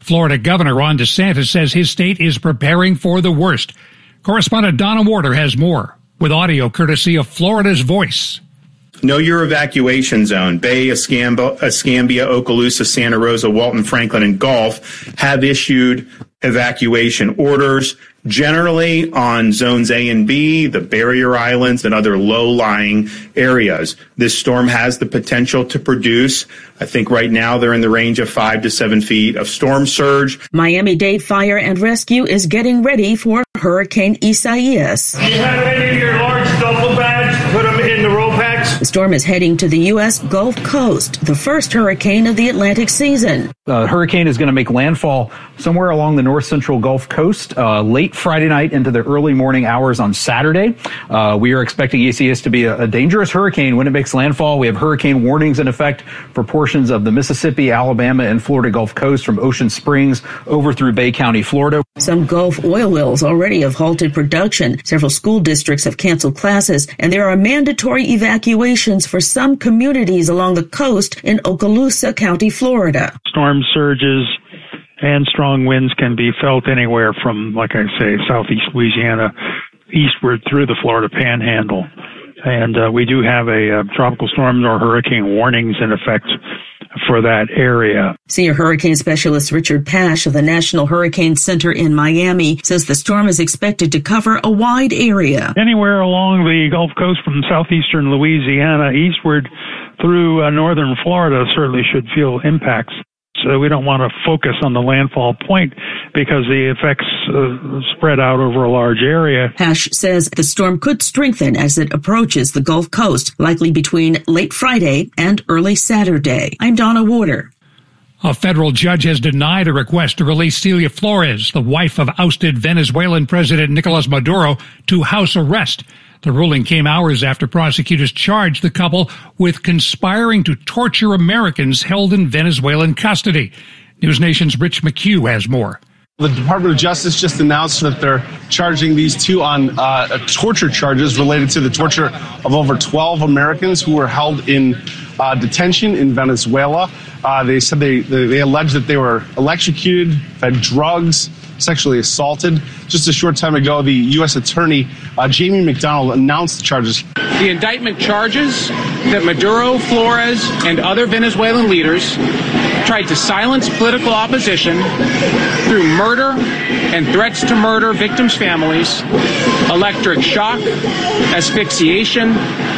Florida Governor Ron DeSantis says his state is preparing for the worst. Correspondent Donna Warder has more, with audio courtesy of Florida's Voice. Know your evacuation zone. Bay, Escambia, Okaloosa, Santa Rosa, Walton, Franklin, and Gulf have issued evacuation orders, generally on zones A and B, the barrier islands, and other low-lying areas. This storm has the potential to produce, I think right now they're in the range of 5 to 7 feet of storm surge. Miami-Dade Fire and Rescue is getting ready for Hurricane Isaias. Do you have any of your large duffel bags? Put them in the roll packs. The storm is heading to the U.S. Gulf Coast, the first hurricane of the Atlantic season. The hurricane is going to make landfall somewhere along the north central Gulf Coast late Friday night into the early morning hours on Saturday. We are expecting Isaias to be a dangerous hurricane when it makes landfall. We have hurricane warnings in effect for portions of the Mississippi, Alabama, and Florida Gulf Coast from Ocean Springs over through Bay County, Florida. Some Gulf oil wells already have halted production. Several school districts have canceled classes, and there are mandatory evacuations for some communities along the coast in Okaloosa County, Florida. Storm surges and strong winds can be felt anywhere from, like I say, southeast Louisiana eastward through the Florida Panhandle. And we do have a tropical storm or hurricane warnings in effect for that area. Senior hurricane specialist Richard Pash of the National Hurricane Center in Miami says the storm is expected to cover a wide area. Anywhere along the Gulf Coast from southeastern Louisiana eastward through northern Florida certainly should feel impacts. So we don't want to focus on the landfall point because the effects spread out over a large area. Pash says the storm could strengthen as it approaches the Gulf Coast, likely between late Friday and early Saturday. I'm Donna Warder. A federal judge has denied a request to release Celia Flores, the wife of ousted Venezuelan President Nicolas Maduro, to house arrest. The ruling came hours after prosecutors charged the couple with conspiring to torture Americans held in Venezuelan custody. News Nation's Rich McHugh has more. The Department of Justice just announced that they're charging these two on torture charges related to the torture of over 12 Americans who were held in detention in Venezuela. They said they alleged that they were electrocuted, fed drugs, sexually assaulted. Just a short time ago, the U.S. Attorney, Jamie McDonald, announced the charges. The indictment charges that Maduro, Flores, and other Venezuelan leaders tried to silence political opposition through murder and threats to murder victims' families, electric shock, asphyxiation,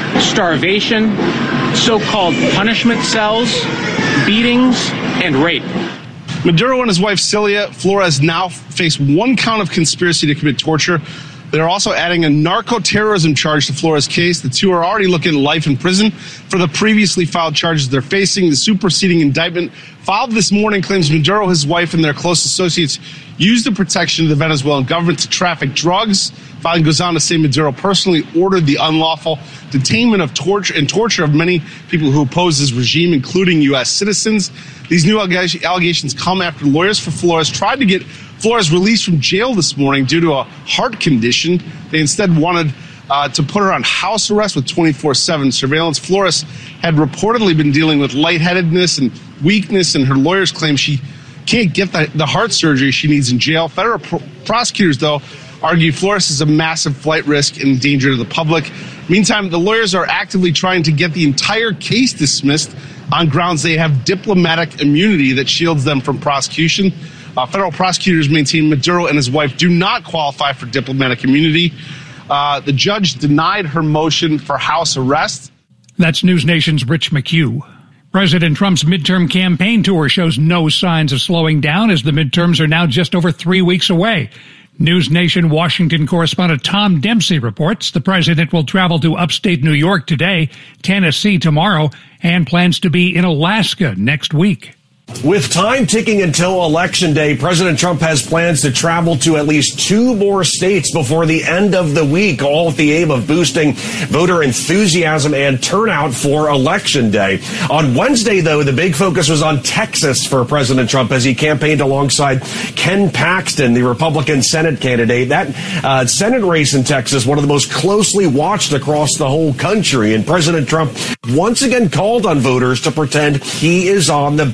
starvation, so-called punishment cells, beatings, and rape. Maduro and his wife Celia Flores now face one count of conspiracy to commit torture. They're also adding a narco-terrorism charge to Flores' case. The two are already looking at life in prison for the previously filed charges they're facing. The superseding indictment filed this morning claims Maduro, his wife, and their close associates used the protection of the Venezuelan government to traffic drugs. Filing goes on to say Maduro personally ordered the unlawful detainment of torture of many people who oppose his regime, including U.S. citizens. These new allegations come after lawyers for Flores tried to get Flores released from jail this morning due to a heart condition. They instead wanted to put her on house arrest with 24/7 surveillance. Flores had reportedly been dealing with lightheadedness and weakness, and her lawyers claim she can't get the heart surgery she needs in jail. Federal prosecutors, though, argue Flores is a massive flight risk and danger to the public. Meantime, the lawyers are actively trying to get the entire case dismissed on grounds they have diplomatic immunity that shields them from prosecution. Federal prosecutors maintain Maduro and his wife do not qualify for diplomatic immunity. The judge denied her motion for house arrest. That's News Nation's Rich McHugh. President Trump's midterm campaign tour shows no signs of slowing down as the midterms are now just over 3 weeks away. News Nation Washington correspondent Tom Dempsey reports the president will travel to upstate New York today, Tennessee tomorrow, and plans to be in Alaska next week. With time ticking until Election Day, President Trump has plans to travel to at least 2 more states before the end of the week, all with the aim of boosting voter enthusiasm and turnout for Election Day. On Wednesday, though, the big focus was on Texas for President Trump as he campaigned alongside Ken Paxton, the Republican Senate candidate. That Senate race in Texas, one of the most closely watched across the whole country. And President Trump once again called on voters to pretend he is on the ballot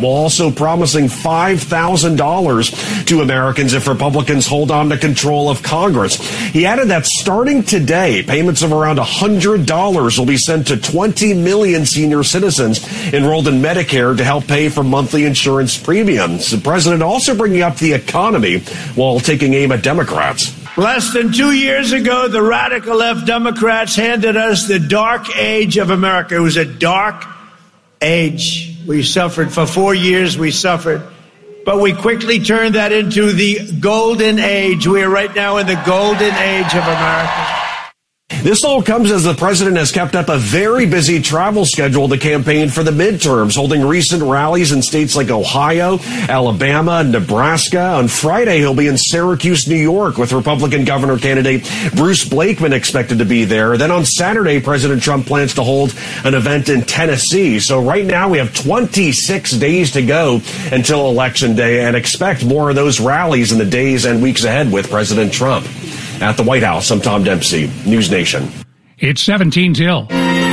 while also promising $5,000 to Americans if Republicans hold on to control of Congress. He added that starting today, payments of around $100 will be sent to 20 million senior citizens enrolled in Medicare to help pay for monthly insurance premiums. The president also bringing up the economy while taking aim at Democrats. Less than 2 years ago, the radical left Democrats handed us the dark age of America. It was a dark age. We suffered for 4 years. We suffered. But we quickly turned that into the golden age. We are right now in the golden age of America. This all comes as the president has kept up a very busy travel schedule to campaign for the midterms, holding recent rallies in states like Ohio, Alabama, and Nebraska. On Friday, he'll be in Syracuse, New York, with Republican governor candidate Bruce Blakeman expected to be there. Then on Saturday, President Trump plans to hold an event in Tennessee. So right now, we have 26 days to go until Election Day, and expect more of those rallies in the days and weeks ahead with President Trump. At the White House, I'm Tom Dempsey, News Nation. It's 17 till.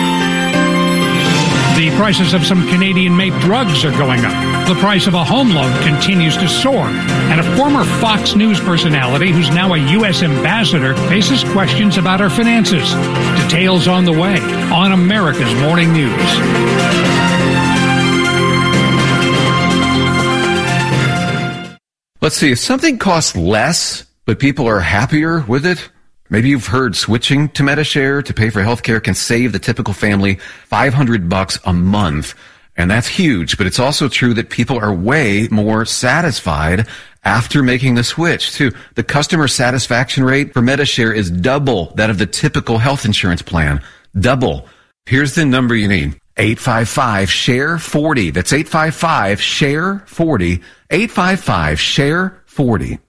The prices of some Canadian-made drugs are going up. The price of a home loan continues to soar. And a former Fox News personality who's now a U.S. ambassador faces questions about our finances. Details on the way on America's Morning News. Let's see, if something costs less, but people are happier with it, maybe you've heard switching to Medishare to pay for healthcare can save the typical family $500 a month. And that's huge, but it's also true that people are way more satisfied after making the switch too. The customer satisfaction rate for Medishare is double that of the typical health insurance plan. Double. Here's the number you need. 855-SHARE-40. That's 855-SHARE-40. 855-SHARE-40.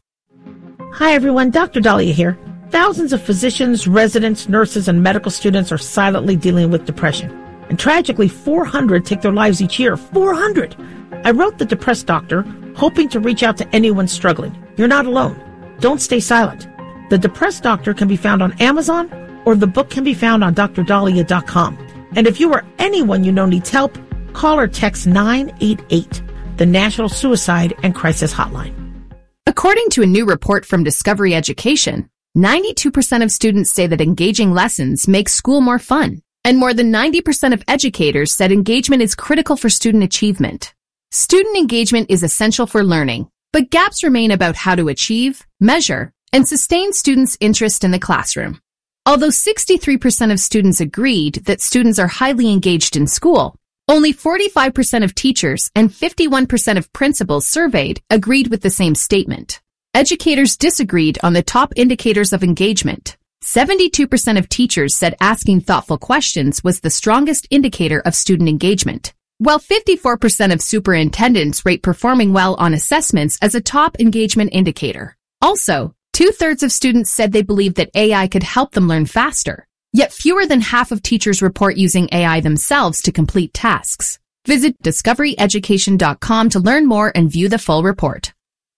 Hi everyone, Dr. Dahlia here. Thousands of physicians, residents, nurses, and medical students are silently dealing with depression. And tragically, 400 take their lives each year. 400! I wrote The Depressed Doctor, hoping to reach out to anyone struggling. You're not alone. Don't stay silent. The Depressed Doctor can be found on Amazon, or the book can be found on drdahlia.com. And if you or anyone you know needs help, call or text 988, the National Suicide and Crisis Hotline. According to a new report from Discovery Education, 92% of students say that engaging lessons make school more fun, and more than 90% of educators said engagement is critical for student achievement. Student engagement is essential for learning, but gaps remain about how to achieve, measure, and sustain students' interest in the classroom. Although 63% of students agreed that students are highly engaged in school, only 45% of teachers and 51% of principals surveyed agreed with the same statement. Educators disagreed on the top indicators of engagement. 72% of teachers said asking thoughtful questions was the strongest indicator of student engagement, while 54% of superintendents rate performing well on assessments as a top engagement indicator. Also, 2/3 of students said they believed that AI could help them learn faster. Yet fewer than half of teachers report using AI themselves to complete tasks. Visit discoveryeducation.com to learn more and view the full report.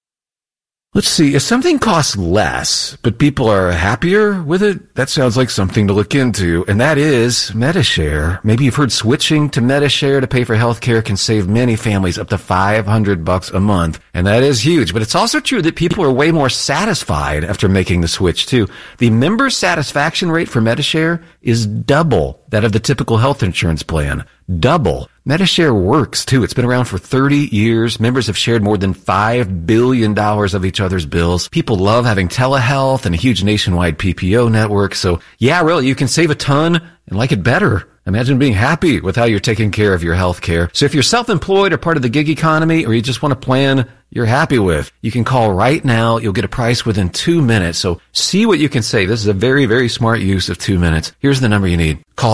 Let's see, if something costs less, but people are happier with it, that sounds like something to look into, and that is Medishare. Maybe you've heard switching to Medishare to pay for healthcare can save many families up to $500 a month, and that is huge. But it's also true that people are way more satisfied after making the switch, too. The member satisfaction rate for Medishare is double that of the typical health insurance plan. Double. Medishare works, too. It's been around for 30 years. Members have shared more than $5 billion of each other's bills. People love having telehealth and a huge nationwide PPO network. So, yeah, really, you can save a ton and like it better. Imagine being happy with how you're taking care of your health care. So if you're self-employed or part of the gig economy, or you just want a plan you're happy with, you can call right now. You'll get a price within 2 minutes. So see what you can save. This is a very, very smart use of 2 minutes. Here's the number you need. Call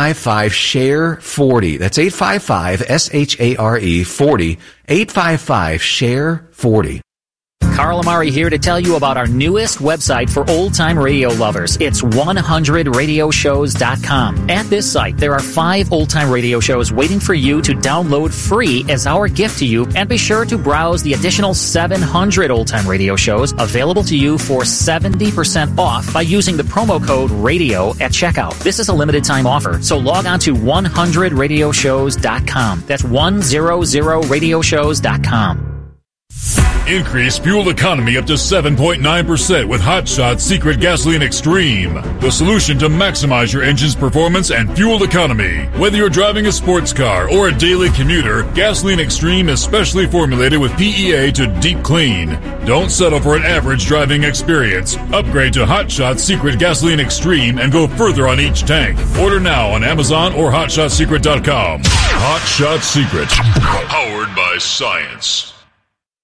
855-SHARE-40. That's 855-SHARE-40. 855-SHARE-40. Carl Amari here to tell you about our newest website for old-time radio lovers. It's 100radioshows.com. At this site, there are 5 old-time radio shows waiting for you to download free as our gift to you, and be sure to browse the additional 700 old-time radio shows available to you for 70% off by using the promo code RADIO at checkout. This is a limited-time offer, so log on to 100radioshows.com. That's 100radioshows.com. Increase fuel economy up to 7.9% with Hot Shot Secret Gasoline Extreme, the solution to maximize your engine's performance and fuel economy. Whether you're driving a sports car or a daily commuter, Gasoline Extreme is specially formulated with PEA to deep clean. Don't settle for an average driving experience. Upgrade to Hot Shot Secret Gasoline Extreme and go further on each tank. Order now on Amazon or HotShotSecret.com. Hot Shot Secret, powered by science.